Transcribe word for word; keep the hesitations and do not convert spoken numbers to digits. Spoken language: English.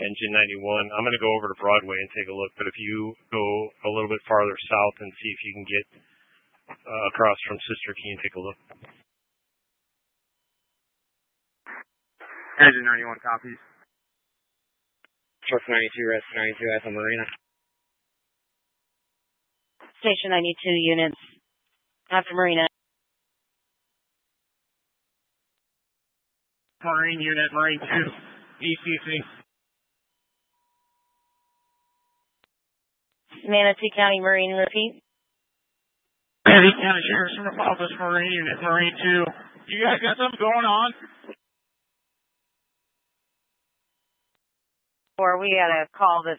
Engine ninety-one. I'm going to go over to Broadway and take a look, but if you go a little bit farther south and see if you can get uh, across from Sister Key and take a look. Engine ninety-one copies. Truck ninety-two, Rest ninety-two, Alpha Marina. Station ninety-two units, Alpha Marina. Marine unit, Marine two, E C C. Manatee County Marine, repeat. Manatee County Sheriff's Office, Marine unit, Marine two. You guys got something going on? Or we got a call that